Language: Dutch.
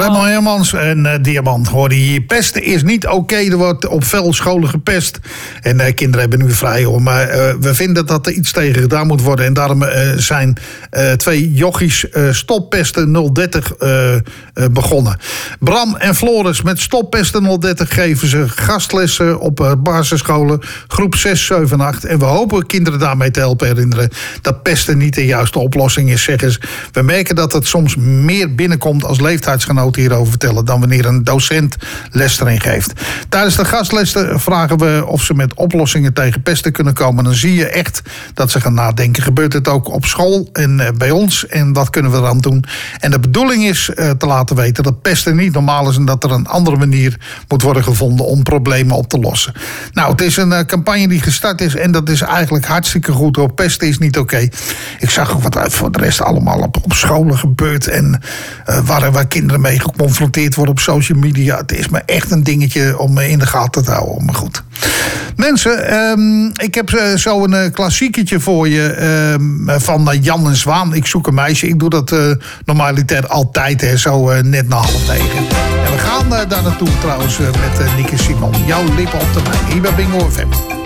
Raymond Hermans en Diamant hoorde hier. Pesten is niet oké. Er wordt op veel scholen gepest. En kinderen hebben nu vrij hoor. Maar we vinden dat er iets tegen gedaan moet worden. En daarom zijn 2 jochies Stoppesten 030 begonnen. Bram en Floris met Stoppesten 030 geven ze gastlessen op basisscholen. Groep 6, 7 en 8. En we hopen kinderen daarmee te helpen herinneren dat pesten niet de juiste oplossing is, zeggen ze. We merken dat het soms meer binnenkomt als leeftijdsgenoten hierover vertellen dan wanneer een docent les erin geeft. Tijdens de gastlessen vragen we of ze met oplossingen tegen pesten kunnen komen. Dan zie je echt dat ze gaan nadenken. Gebeurt het ook op school en bij ons? En wat kunnen we eraan doen? En de bedoeling is te laten weten dat pesten niet normaal is en dat er een andere manier moet worden gevonden om problemen op te lossen. Nou, het is een campagne die gestart is en dat is eigenlijk hartstikke goed hoor. Pesten is niet oké. Ik zag ook wat voor de rest allemaal op scholen gebeurt en waar kinderen mee geconfronteerd worden op social media. Het is me echt een dingetje om in de gaten te houden. Maar goed. Mensen, ik heb zo een klassieketje voor je van Jan en Zwaan. Ik zoek een meisje. Ik doe dat normaliter altijd, hè, zo net na 8:30. En we gaan daar naartoe trouwens met Nick en Simon. Jouw lippen op de mijn. Hier bij Bingo FM.